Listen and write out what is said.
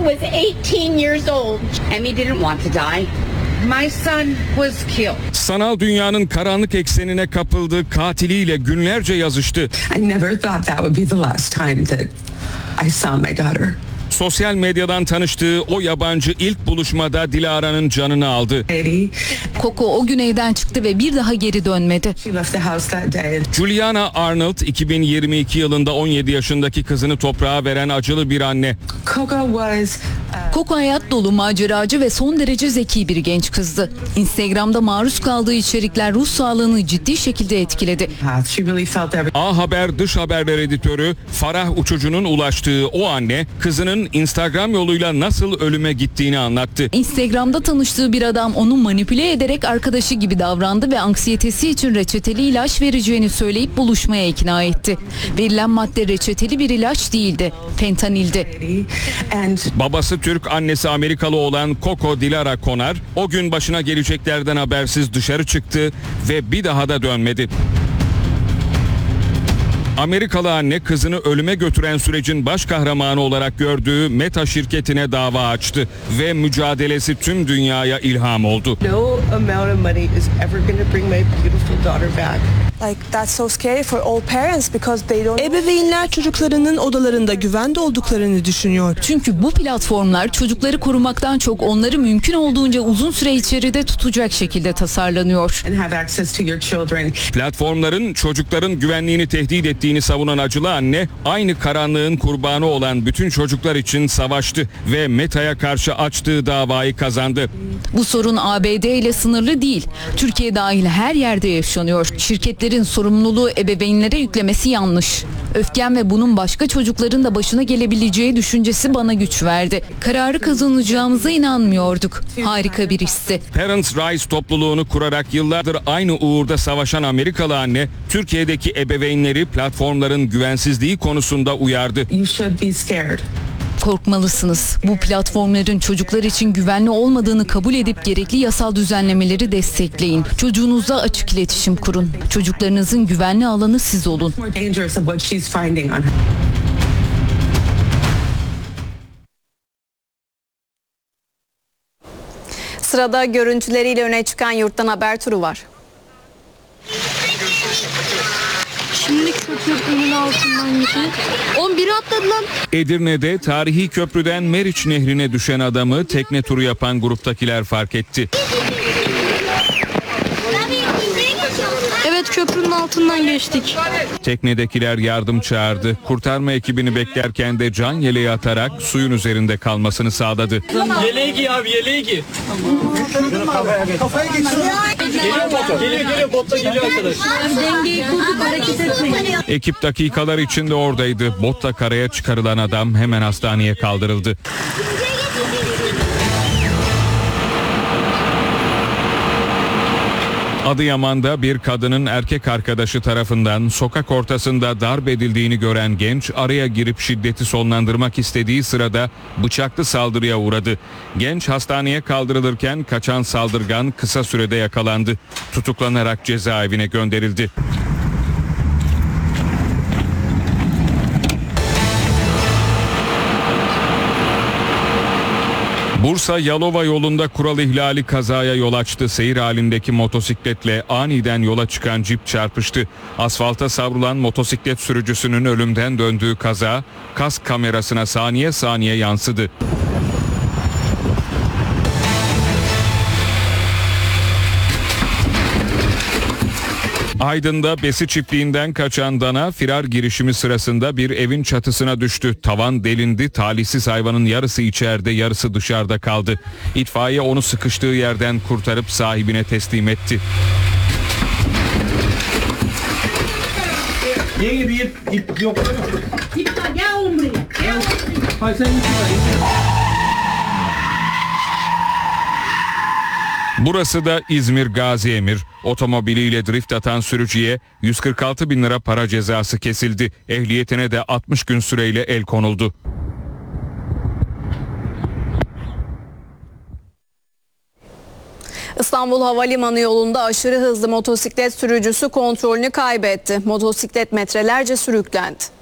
was 18 years old. Emmy didn't want to die. My son was killed. Sanal dünyanın karanlık eksenine kapıldı, katiliyle günlerce yazıştı. I never thought that would be the last time that I saw my daughter. Sosyal medyadan tanıştığı o yabancı ilk buluşmada Dilara'nın canını aldı. Coco o gün evden çıktı ve bir daha geri dönmedi. Juliana Arnold 2022 yılında 17 yaşındaki kızını toprağa veren acılı bir anne. Coco hayat dolu, maceracı ve son derece zeki bir genç kızdı. Instagram'da maruz kaldığı içerikler ruh sağlığını ciddi şekilde etkiledi. A Haber dış haberler editörü Farah Uçucu'nun ulaştığı o anne kızının Instagram yoluyla nasıl ölüme gittiğini anlattı. Instagram'da tanıştığı bir adam onu manipüle ederek arkadaşı gibi davrandı ve anksiyetesi için reçeteli ilaç vereceğini söyleyip buluşmaya ikna etti. Verilen madde reçeteli bir ilaç değildi, fentanildi. Babası Türk, annesi Amerikalı olan Coco Dilara Konar o gün başına geleceklerden habersiz dışarı çıktı ve bir daha da dönmedi. Amerikalı anne kızını ölüme götüren sürecin baş kahramanı olarak gördüğü Meta şirketine dava açtı ve mücadelesi tüm dünyaya ilham oldu. No amount of money is ever going to bring my beautiful daughter back. Like that's so scary for all parents because they don't. Ebeveynler çocuklarının odalarında güvende olduklarını düşünüyor. Çünkü bu platformlar çocukları korumaktan çok onları mümkün olduğunca uzun süre içeride tutacak şekilde tasarlanıyor. Platformların çocukların güvenliğini tehdit ettiğini savunan acılı anne aynı karanlığın kurbanı olan bütün çocuklar için savaştı ve Meta'ya karşı açtığı davayı kazandı. Bu sorun ABD ile sınırlı değil. Türkiye dahil her yerde yaşanıyor. Şirketlerin sorumluluğu ebeveynlere yüklemesi yanlış. Öfkem ve bunun başka çocukların da başına gelebileceği düşüncesi bana güç verdi. Kararı kazanacağımıza inanmıyorduk. Harika bir hissi. Parents Rise topluluğunu kurarak yıllardır aynı uğurda savaşan Amerikalı anne, Türkiye'deki ebeveynleri platformların güvensizliği konusunda uyardı. Korkmalısınız. Bu platformların çocuklar için güvenli olmadığını kabul edip gerekli yasal düzenlemeleri destekleyin. Çocuğunuzla açık iletişim kurun. Çocuklarınızın güvenli alanı siz olun. Sırada görüntüleriyle öne çıkan Yurttan Haber turu var. Şimdi köprünün altından geçiyor. 11'i atladı lan. Edirne'de tarihi köprüden Meriç Nehri'ne düşen adamı tekne turu yapan gruptakiler fark etti. Evet, köprünün altından geçtik. Teknedekiler yardım çağırdı. Kurtarma ekibini beklerken de can yeleği atarak suyun üzerinde kalmasını sağladı. Yeleği giy abi, yeleği giy. Kafaya geçiyor. Geliyor botta geliyor arkadaş. Dengeyi kurduk, hareket etmeyin. Ekip dakikalar içinde oradaydı. Botta karaya çıkarılan adam hemen hastaneye kaldırıldı. Adıyaman'da bir kadının erkek arkadaşı tarafından sokak ortasında darp edildiğini gören genç araya girip şiddeti sonlandırmak istediği sırada bıçaklı saldırıya uğradı. Genç hastaneye kaldırılırken kaçan saldırgan kısa sürede yakalandı. Tutuklanarak cezaevine gönderildi. Bursa Yalova yolunda kural ihlali kazaya yol açtı. Seyir halindeki motosikletle aniden yola çıkan cip çarpıştı. Asfalta savrulan motosiklet sürücüsünün ölümden döndüğü kaza kask kamerasına saniye saniye yansıdı. Aydın'da besi çiftliğinden kaçan dana firar girişimi sırasında bir evin çatısına düştü. Tavan delindi, talihsiz hayvanın yarısı içeride yarısı dışarıda kaldı. İtfaiye onu sıkıştığı yerden kurtarıp sahibine teslim etti. Yenge bir ip yok. İp var, gel oğlum buraya. Gel oğlum buraya. Hayır sen git. Burası da İzmir Gazi Emir. Otomobiliyle drift atan sürücüye 146 bin lira para cezası kesildi. Ehliyetine de 60 gün süreyle el konuldu. İstanbul Havalimanı yolunda aşırı hızlı motosiklet sürücüsü kontrolünü kaybetti. Motosiklet metrelerce sürüklendi.